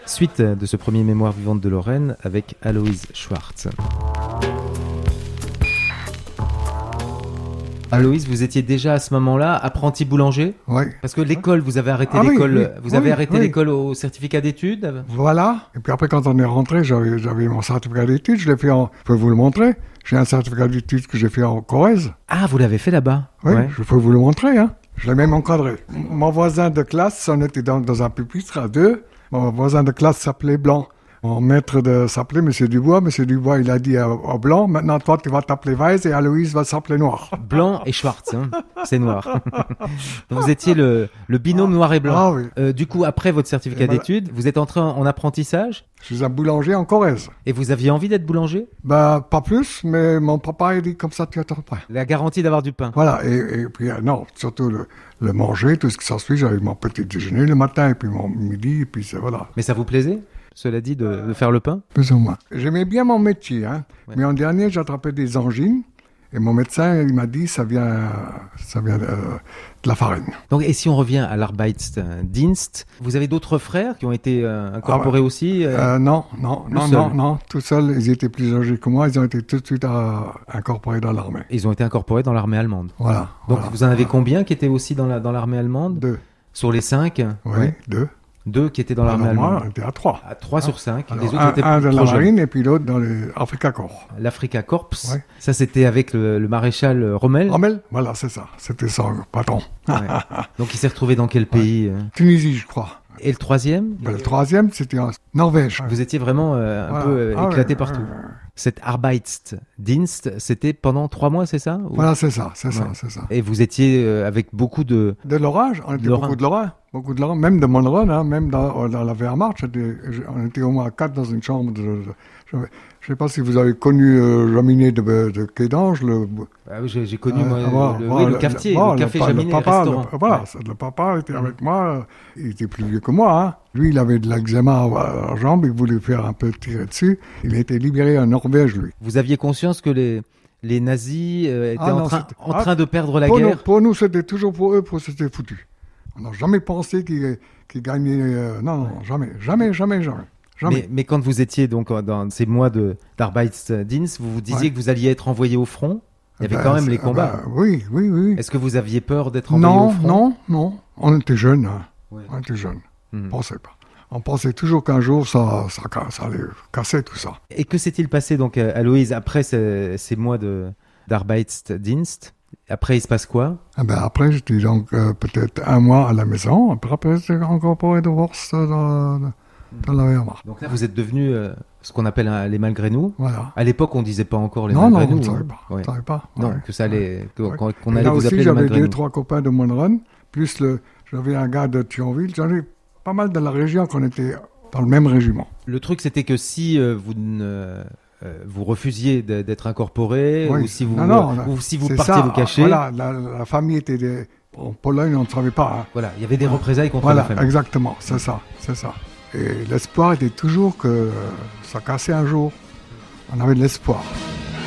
Suite de ce premier mémoire vivante de Lorraine avec Aloïse Schwartz. Aloïse, vous étiez déjà à ce moment-là apprenti boulanger ? Oui. Parce que l'école, vous avez arrêté l'école, l'école au certificat d'études ? Voilà. Et puis après, quand on est rentré, j'avais mon certificat d'études. Je l'ai fait je peux vous le montrer. J'ai un certificat d'études que j'ai fait en Corrèze. Ah, vous l'avez fait là-bas ? Oui, ouais. Je peux vous le montrer. Hein. Je l'ai même encadré. Mon voisin de classe, on était dans un pupitre à deux. Mon voisin de classe s'appelait Blanc. Mon maître s'appelait M. Dubois. M. Dubois, il a dit à Blanc, maintenant toi tu vas t'appeler Weiss et Aloïse va s'appeler Noir. Blanc et Schwartz, hein. C'est noir. Donc vous étiez le binôme noir et blanc. Ah oui. Du coup, après votre certificat d'études, vous êtes entré en apprentissage ? Je suis un boulanger en Corrèze. Et vous aviez envie d'être boulanger ? Bah pas plus, mais mon papa il dit comme ça tu attends prêt. La garantie d'avoir du pain. Voilà, et puis non, surtout le manger, tout ce qui s'ensuit, j'avais mon petit déjeuner le matin et puis mon midi, et puis voilà. Mais ça vous plaisait ? Cela dit, de faire le pain ? Plus ou moins. J'aimais bien mon métier, hein. Ouais. Mais en dernier, j'attrapais des angines. Et mon médecin, il m'a dit, ça vient de la farine. Donc, et si on revient à l'Arbeitsdienst, vous avez d'autres frères qui ont été incorporés aussi Non. Tout seul, ils étaient plus âgés que moi. Ils ont été tout de suite incorporés dans l'armée. Ils ont été incorporés dans l'armée allemande. Voilà. Donc, vous en avez combien qui étaient aussi dans l'armée allemande ? 2. Sur les 5 ? Oui, 2. 2 qui étaient dans l'armée allemande. Moi, on était à 3. À 3 sur 5. Alors, les autres étaient un plus dans la jeunes. marine et puis l'autre dans l'Afrika Corps. L'Afrika Corps, ouais. Ça c'était avec le maréchal Rommel. Rommel, voilà, c'est ça. C'était son patron. Ouais. Donc il s'est retrouvé dans quel pays ? Tunisie, je crois. Et le troisième ? Le troisième, c'était en Norvège. Vous étiez vraiment un peu éclaté partout. Cet Arbeitsdienst, c'était pendant 3 mois, c'est ça ? Voilà, c'est ça. Et vous étiez avec beaucoup de... De l'orage, on était beaucoup de Lorrain. Beaucoup de Lorrain, même de Monron, hein, même dans la Wehrmacht. On était au moins 4 dans une chambre. Je ne sais pas si vous avez connu Jaminet de Quai-d'Ange. Ah oui, j'ai connu le cafetier, le café Jaminet, le restaurant. Le papa était avec moi. Il était plus vieux que moi. Hein. Lui, il avait de l'eczéma à la jambe. Il voulait faire un peu tirer dessus. Il a été libéré en Norvège, lui. Vous aviez conscience que les nazis étaient en train de perdre la guerre ? Pour nous, c'était toujours pour eux, c'était foutu. On n'a jamais pensé qu'ils gagnaient. Non, jamais. Mais quand vous étiez donc dans ces mois d'Arbeitsdienst, vous vous disiez que vous alliez être envoyé au front ? Il y avait quand même les combats. Oui. Est-ce que vous aviez peur d'être envoyé au front ? Non. On était jeunes. Hein. Ouais. On était jeunes. On ne pensait pas. On pensait toujours qu'un jour, ça allait casser tout ça. Et que s'est-il passé, donc, Aloïse, après ces mois d'Arbeitsdienst ? Après, il se passe quoi ? Après, j'étais donc peut-être 1 mois à la maison. Après j'étais incorporé de Worst dans la Wehrmacht. Donc là, vous êtes devenu ce qu'on appelle les malgré nous. Voilà. À l'époque, on ne disait pas encore les malgré nous. Non, on ne savait pas. Non, ouais. que ça allait, qu'on Et allait là vous aussi, appeler les malgré nous. j'avais 2-3 copains de Monron, plus j'avais un gars de Thionville. J'en ai pas mal de la région qu'on était dans le même régiment. Le truc, c'était que si vous refusiez d'être incorporé, ou si vous partiez vous cacher. Voilà, la famille était en Pologne, on ne savait pas. Hein. Voilà, il y avait des représailles contre la famille. Exactement, c'est ça. Et l'espoir était toujours que ça cassait un jour. On avait de l'espoir.